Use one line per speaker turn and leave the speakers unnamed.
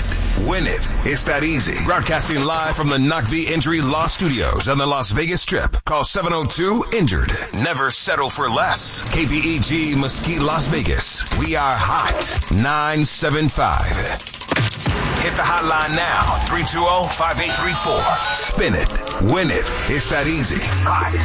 it. Win it. It's that easy. Broadcasting live from the Knock-V Injury Law Studios on the Las Vegas Strip. Call 702-INJURED. Never settle for less. KVEG Mesquite, Las Vegas. We are hot. 975. Hit the hotline now. 320-5834. Spin it. Win it. It's that easy. Hot